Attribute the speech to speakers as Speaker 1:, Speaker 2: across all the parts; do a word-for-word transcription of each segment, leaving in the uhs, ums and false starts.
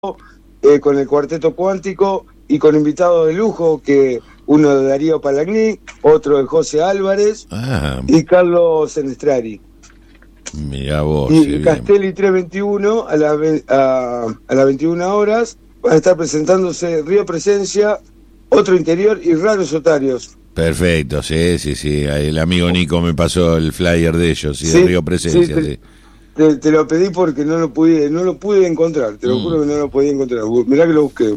Speaker 1: eh, con el Cuarteto Cuántico y con invitados de lujo, que uno de Darío Palagní, otro de José Álvarez
Speaker 2: ah,
Speaker 1: y Carlos Senestrari.
Speaker 2: Mirá vos.
Speaker 1: Y
Speaker 2: sí,
Speaker 1: Castelli trescientos veintiuno a, la, a, a las veintiuna horas van a estar presentándose Río Presencia, Otro Interior y Raros Otarios.
Speaker 2: Perfecto, sí, sí, sí. El amigo Nico me pasó el flyer de ellos, sí,
Speaker 1: Sí,
Speaker 2: de Río Presencia,
Speaker 1: sí, te,
Speaker 2: sí.
Speaker 1: Te, te lo pedí porque no lo pude, no lo pude encontrar, te lo
Speaker 2: Mm.
Speaker 1: juro que no lo podía encontrar. Mirá que lo busqué.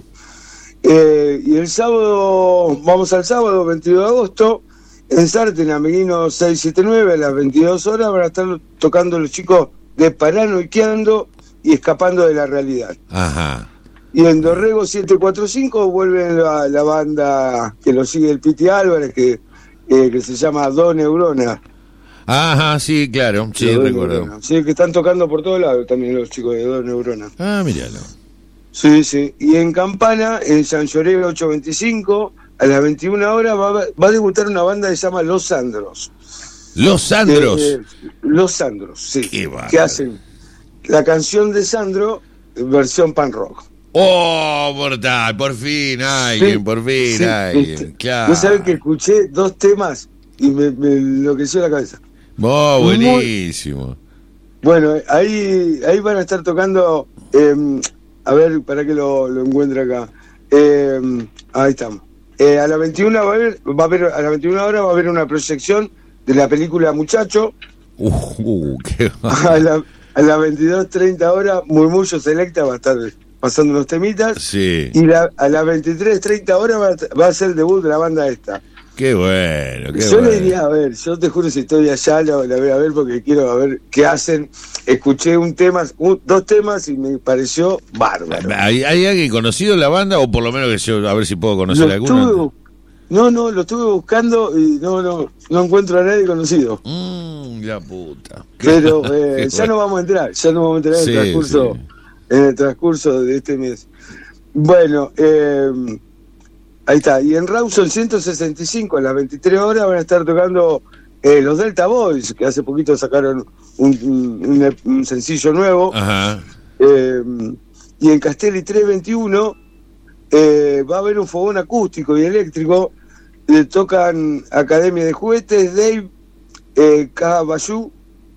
Speaker 1: Eh, y el sábado, vamos al sábado veintidós de agosto, en Sartén, Ameguino seiscientos setenta y nueve, a las veintidós horas van a estar tocando los chicos de Paranoiqueando y Escapando de la Realidad.
Speaker 2: Ajá.
Speaker 1: Y en Dorrego setecientos cuarenta y cinco vuelve la, la banda que lo sigue el Piti Álvarez, que, eh, que se llama Do Neurona.
Speaker 2: Ajá, sí, claro, sí,
Speaker 1: Los Do
Speaker 2: recuerdo.
Speaker 1: Neurona. Sí, que están tocando por todos lados también los chicos de Do Neurona.
Speaker 2: Ah, míralo.
Speaker 1: Sí, sí. Y en Campana, en San Lloré ochocientos veinticinco, a las veintiuna horas va, va a debutar una banda que se llama Los Sandros.
Speaker 2: Los Sandros.
Speaker 1: Eh, eh, Los Sandros, sí.
Speaker 2: Qué bárbaro.
Speaker 1: Que hacen la canción de Sandro, versión pan rock.
Speaker 2: Oh, mortal, por fin alguien,
Speaker 1: Sí,
Speaker 2: por fin
Speaker 1: sí,
Speaker 2: alguien,
Speaker 1: este,
Speaker 2: claro.
Speaker 1: Vos sabés que escuché dos temas y me, me enloqueció la cabeza.
Speaker 2: Oh,
Speaker 1: Muy-
Speaker 2: buenísimo.
Speaker 1: Bueno, ahí ahí van a estar tocando, eh, a ver, para que lo, lo encuentre acá. Eh, ahí estamos. Eh, a las veintiuna va a haber, va a haber, a las veintiuna horas va a haber una proyección de la película Muchacho.
Speaker 2: Uh, uh, qué
Speaker 1: A, la, a las veintidós treinta horas Murmullo Selecta va a estar pasando unos temitas.
Speaker 2: Sí,
Speaker 1: Y la, a las veintitrés treinta horas va a, va a ser el debut de la banda esta.
Speaker 2: qué bueno, qué
Speaker 1: Yo
Speaker 2: bueno.
Speaker 1: le iría a ver, yo te juro, si estoy allá la, la voy a ver porque quiero a ver qué hacen. Escuché un tema, un, dos temas y me pareció bárbaro.
Speaker 2: ¿Hay, ¿Hay alguien conocido en la banda o por lo menos que yo, a ver si puedo conocer
Speaker 1: Lo
Speaker 2: alguno?
Speaker 1: estuve bu- no, no, lo estuve buscando y no, no, no encuentro a nadie conocido.
Speaker 2: Mmm, la puta.
Speaker 1: Pero eh,
Speaker 2: Qué
Speaker 1: ya
Speaker 2: bueno.
Speaker 1: no vamos a entrar, ya no vamos a entrar en
Speaker 2: Sí,
Speaker 1: el transcurso,
Speaker 2: sí.
Speaker 1: en el transcurso de este mes. Bueno, eh, ahí está. Y en Rawson ciento sesenta y cinco a las veintitrés horas van a estar tocando eh, los Delta Boys, que hace poquito sacaron un, un, un sencillo nuevo.
Speaker 2: Ajá.
Speaker 1: Eh, y en Castelli trescientos veintiuno eh, va a haber un fogón acústico y eléctrico. Le tocan Academia de Juguetes, Dave, eh, Cabayú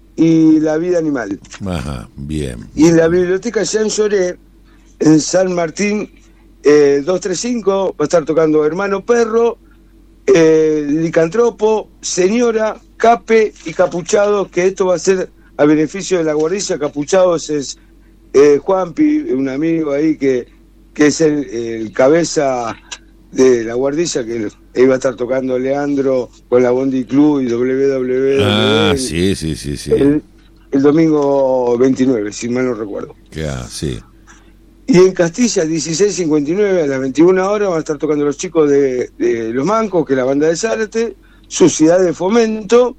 Speaker 1: y La Vida Animal.
Speaker 2: Ajá, bien.
Speaker 1: Y en la biblioteca Jean Lloré, en San Martín eh, doscientos treinta y cinco, va a estar tocando Hermano Perro, eh, Licantropo, Señora, Cape y Capuchados, que esto va a ser a beneficio de la guardicia. Capuchados es eh, Juanpi, un amigo ahí que, que es el, el cabeza de la guardicia, que iba a estar tocando Leandro con la Bondi Club y doble u doble u doble u
Speaker 2: Ah,
Speaker 1: el,
Speaker 2: sí, sí, sí, sí.
Speaker 1: el, el domingo veintinueve, si mal no recuerdo.
Speaker 2: Claro, sí.
Speaker 1: Y en Castilla, dieciséis cincuenta y nueve a las veintiuna horas van a estar tocando los chicos de, de Los Mancos, que es la banda de Zárate, Suciedad de Fomento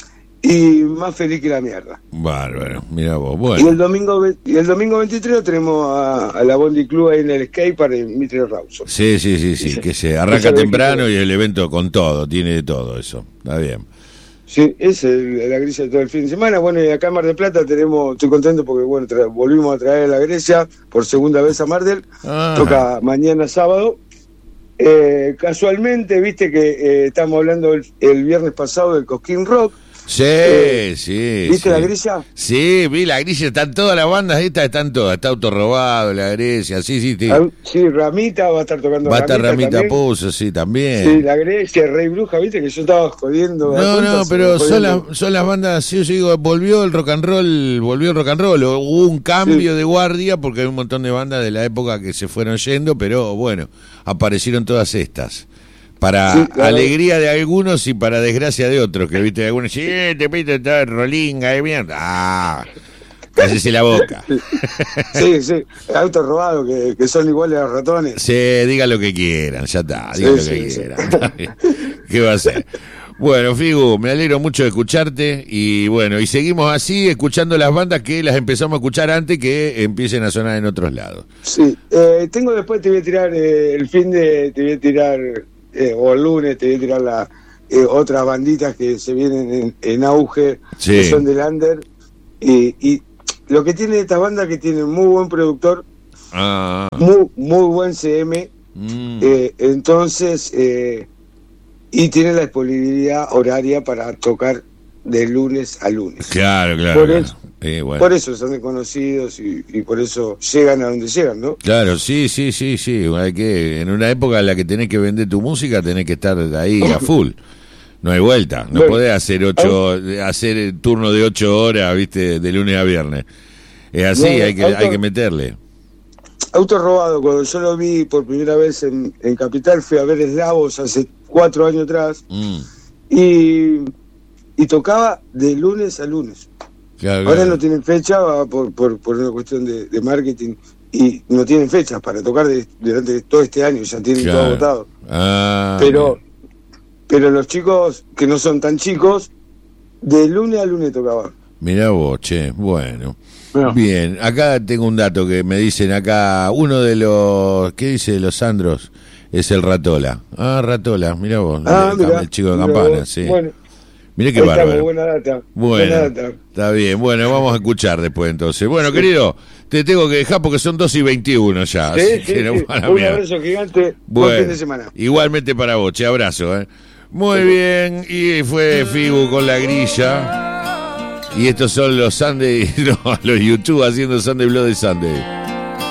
Speaker 1: y Más Feliz que la Mierda.
Speaker 2: Bárbaro, mira vos.
Speaker 1: Y
Speaker 2: Bueno,
Speaker 1: el domingo ve- y el domingo veintitrés lo tenemos a, a la Bondi Club ahí en el skatepark en Mitre Rawson.
Speaker 2: sí, sí, sí, sí, que se arranca
Speaker 1: Ese
Speaker 2: temprano
Speaker 1: equipo.
Speaker 2: y el evento con todo, tiene de todo eso. Está bien.
Speaker 1: Sí, esa es el- la Grecia de todo el fin de semana. Bueno, y acá en Mar del Plata tenemos, estoy contento porque bueno, tra- volvimos a traer a la Grecia por segunda vez a Mar del.
Speaker 2: Ah,
Speaker 1: Toca mañana sábado. Eh, casualmente, viste que eh, estamos hablando el, el viernes pasado del Cosquín Rock.
Speaker 2: sí,
Speaker 1: eh,
Speaker 2: sí.
Speaker 1: ¿Viste
Speaker 2: sí.
Speaker 1: la grilla?
Speaker 2: Sí, vi la grilla, están todas las bandas estas, están todas, está Autorrobado, la Grecia, sí, sí, sí.
Speaker 1: Ah, sí, Ramita va a estar tocando.
Speaker 2: Va a estar Ramita
Speaker 1: también.
Speaker 2: Puso, sí, también.
Speaker 1: Sí, la Grecia, Rey Bruja, viste que yo estaba jodiendo. ¿a
Speaker 2: No,
Speaker 1: cuántas
Speaker 2: no,
Speaker 1: se
Speaker 2: pero
Speaker 1: me
Speaker 2: son
Speaker 1: jodiendo?
Speaker 2: las, son las bandas, sí, yo digo, volvió el rock and roll, volvió el rock and roll, hubo un cambio
Speaker 1: Sí.
Speaker 2: de guardia porque hay un montón de bandas de la época que se fueron yendo, pero bueno, aparecieron todas estas. Para
Speaker 1: Sí, claro.
Speaker 2: alegría de algunos y para desgracia de otros, que viste, algunos, sí, te pito toda rolinga de mierda. Ah, cállese la boca.
Speaker 1: Sí, sí, autos robados que, que son iguales a los ratones.
Speaker 2: Sí, diga lo que quieran, ya está, diga
Speaker 1: Sí,
Speaker 2: lo
Speaker 1: sí,
Speaker 2: que
Speaker 1: sí.
Speaker 2: quieran. ¿Qué va a hacer? Bueno, Figu, me alegro mucho de escucharte y bueno, y seguimos así escuchando las bandas que las empezamos a escuchar antes que empiecen a sonar en otros lados.
Speaker 1: Sí, eh, tengo después, te voy a tirar eh, el fin de, te voy a tirar, eh, o el lunes te voy a tirar la, eh, otras banditas que se vienen en, en auge,
Speaker 2: Sí.
Speaker 1: que son del under. Y, y lo que tiene estas bandas que tienen muy buen productor,
Speaker 2: Ah.
Speaker 1: Muy, muy buen C M.
Speaker 2: Mm.
Speaker 1: Eh, entonces, eh, y tiene la disponibilidad horaria para tocar de lunes a lunes.
Speaker 2: Claro, claro.
Speaker 1: Por
Speaker 2: claro.
Speaker 1: eso,
Speaker 2: Eh, bueno.
Speaker 1: por eso son conocidos y, y por eso llegan a donde llegan, ¿no?
Speaker 2: Claro, sí, sí, sí, sí. Hay que, en una época en la que tenés que vender tu música, tenés que estar ahí a full. No hay vuelta. No
Speaker 1: Bueno,
Speaker 2: podés hacer ocho, hacer el turno de ocho horas, viste, de lunes a viernes. Es así,
Speaker 1: No,
Speaker 2: hay que,
Speaker 1: auto-
Speaker 2: hay que meterle.
Speaker 1: Auto robado, cuando yo lo vi por primera vez en, en Capital, fui a ver Eslavos hace cuatro años atrás
Speaker 2: Mm.
Speaker 1: y, y tocaba de lunes a lunes.
Speaker 2: Claro,
Speaker 1: Ahora
Speaker 2: claro.
Speaker 1: no tienen fecha va, por, por, por una cuestión de, de marketing y no tienen fechas para tocar de- durante todo este año, ya tienen
Speaker 2: Claro.
Speaker 1: todo agotado.
Speaker 2: Ah,
Speaker 1: Pero, pero los chicos que no son tan chicos, de lunes a lunes tocaban.
Speaker 2: mirá vos, che, bueno.
Speaker 1: Bueno.
Speaker 2: Bien, acá tengo un dato que me dicen acá, uno de los, ¿qué dice de los Sandros? Es el Ratola. Ah, Ratola, mirá vos,
Speaker 1: Ah,
Speaker 2: el,
Speaker 1: mirá,
Speaker 2: el chico de
Speaker 1: mirá
Speaker 2: Campana,
Speaker 1: vos.
Speaker 2: sí.
Speaker 1: Bueno,
Speaker 2: Mirá qué
Speaker 1: ahí estamos,
Speaker 2: bárbaro.
Speaker 1: buena data.
Speaker 2: Bueno,
Speaker 1: buena data.
Speaker 2: está bien. Bueno, vamos a escuchar después entonces. Bueno, querido, te tengo que dejar porque son dos y veintiuno ya.
Speaker 1: Sí,
Speaker 2: así
Speaker 1: sí,
Speaker 2: que no
Speaker 1: sí.
Speaker 2: para
Speaker 1: Un
Speaker 2: mierda.
Speaker 1: abrazo gigante,
Speaker 2: Bueno,
Speaker 1: buen fin de semana.
Speaker 2: igualmente para vos, che, abrazo. ¿eh? Muy bien, y fue Figu con la grilla. Y estos son los Sunday, no, los YouTube haciendo Sunday Bloody Sunday.